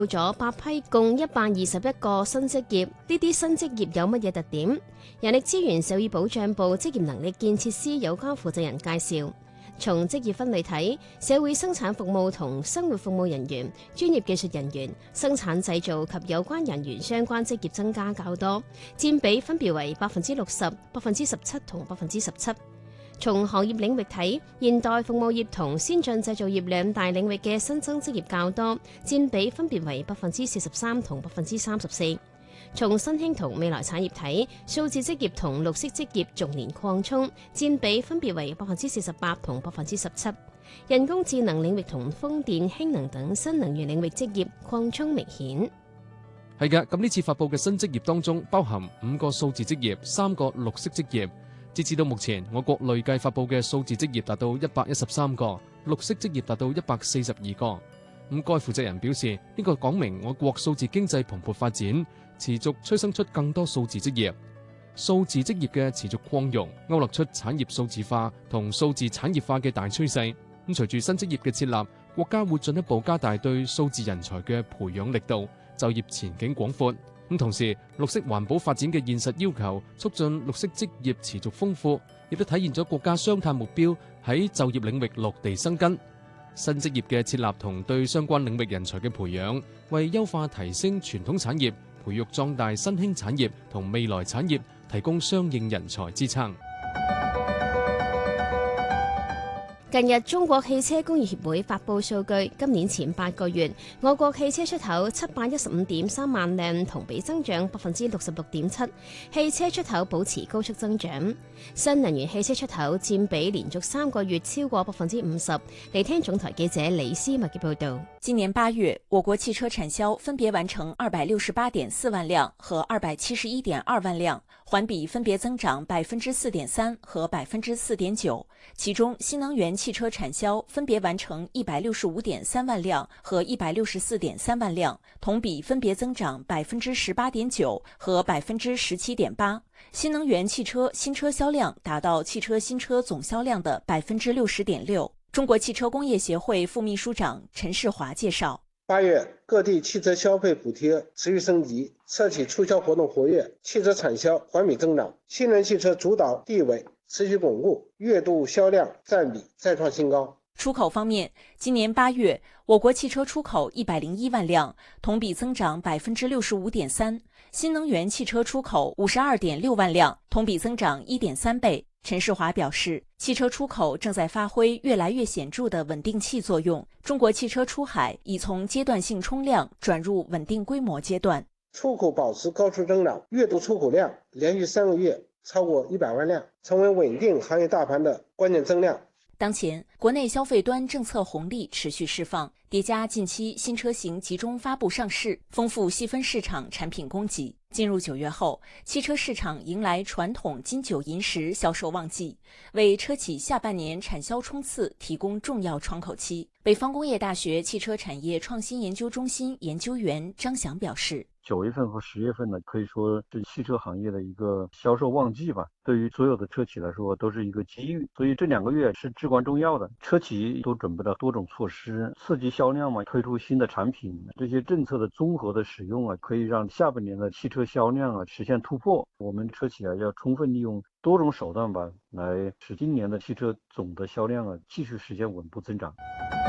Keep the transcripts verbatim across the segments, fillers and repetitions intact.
到咗八批共一百二十一個新職業，呢啲新職業有乜嘢特點？人力資源社會保障部職業能力建設司有關負責人介紹，從職業分類睇，社會生產服務同生活服務人員、專業技術人員、生產製造及有關人員相關職業增加較多，佔比分別為百分之六十、百分之十七同百分之十七。從行業領域睇，現代服務業同先進製造業兩大領域嘅新增職業較多，佔比分別為百分之四十三同百分之三十四。從新興同未來產業睇，數字職業同綠色職業逐年擴充，佔比分別為百分之四十八同百分之十七。人工智能領域同風電、氫能等新能源領域職業擴充明顯。 係嘅，咁呢次發佈嘅新職業當中，包含五個數字職業、三個綠色職業。截至到目前，我國累計發佈嘅數字職業達到一百一十三個，綠色職業達到一百四十二個。咁該負責人表示，呢個講明我國數字經濟蓬勃發展，持續催生出更多數字職業。數字職業嘅持續擴容，勾勒出產業數字化同數字產業化嘅大趨勢。咁隨住新職業嘅設立，國家會進一步加大對數字人才嘅培養力度，就業前景廣闊。咁同時，綠色環保發展嘅現實要求，促進綠色職業持續豐富，亦都體現咗國家雙碳目標喺就業領域落地生根。新職業嘅設立同對相關領域人才嘅培養，為優化提升傳統產業、培育壯大新興產業同未來產業提供相應人才支撐。 近日，中國汽車工業協會發布數據，今年前八個月，我國汽車出口七百一十五點三萬輛，同比增長百分之六十六點七，汽車出口保持高速增長。新能源汽車出口佔比連續三個月超過百分之五十。嚟聽總台記者李思密嘅報道。 今年八月，我國汽車產銷分別完成二百六十八點四萬輛和二百七十一點二萬輛，環比分別增長百分之四點三和百分之四點九。其中，新能源汽車產銷分別完成一百六十五點三萬輛和一百六十四點三萬輛，同比分別增長百分之十八點九和百分之十七點八。新能源汽車新車銷量達到汽車新車總銷量的百分之六十點六。中國汽車工業協會副秘書長陳世華介紹， 八月各地汽車消費補貼持續升級，車企促銷活動活躍，汽車產銷環比增長，新能源汽車主導地位持續鞏固，月度銷量佔比再創新高。 出口方面，今年八月，我國汽車出口一百零一萬輛，同比增長百分之六十五點三；新能源汽車出口五十二點六萬輛，同比增長一點三倍。陳世華表示，汽車出口正在發揮越來越顯著的穩定器作用，中國汽車出海已從階段性衝量轉入穩定規模階段。 出口保持高速增長，月度出口量連續三個月超過一百萬輛，成為穩定行業大盤的關鍵增量。 當前，國內消費端政策紅利持續釋放，疊加近期新車型集中發布上市，豐富細分市場產品供給。進入九月後，汽車市場迎來傳統金九銀十銷售旺季，為車企下半年產銷衝刺提供重要窗口期。北方工業大學汽車產業創新研究中心研究員張翔表示， 九月份和十月份呢，可以說是汽車行業的一個銷售旺季吧。對於所有的車企來說，都是一個機遇。所以這兩個月是至關重要的。車企都準備了多種措施，刺激銷量嘛，推出新的產品。這些政策的綜合的使用啊，可以讓下半年的汽車銷量啊實現突破。我們車企啊要充分利用多種手段吧，來使今年的汽車總的銷量啊繼續實現穩步增長。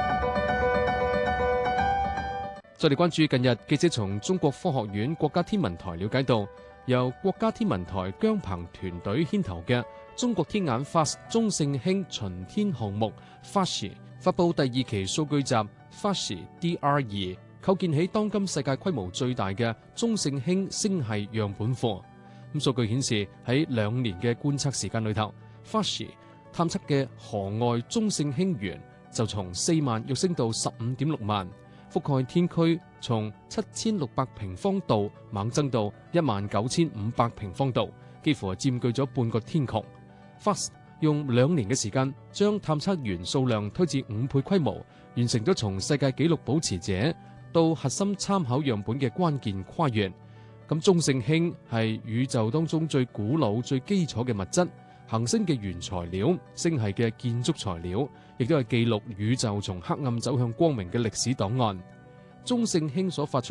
再嚟關注近日，記者從中國科學院國家天文台了解到，由國家天文台姜鵬團隊牽頭嘅中國天眼 F A S T 中性氫巡天項目 F A S T 發佈第二期數據集 F A S T D R 二，構建起當今世界規模最大嘅中性氫星系樣本庫。咁數據顯示喺兩年嘅觀測時間裏頭 ，F A S T 探測嘅河外中性氫源就從四萬躍升到十五點六萬。覆蓋天區從七千六百平方度猛增到一萬九千五百平方度，幾乎係佔據咗半個天穹。F A S T 用兩年嘅時間，將探測員數量推至五倍規模，完成咗從世界紀錄保持者到核心參考樣本嘅關鍵跨越。咁中性氫係宇宙當中最古老、最基礎嘅物質，行星嘅原材料，星系嘅建築材料，亦都係記錄宇宙從黑暗走向光明嘅歷史檔案。 中盛興所發出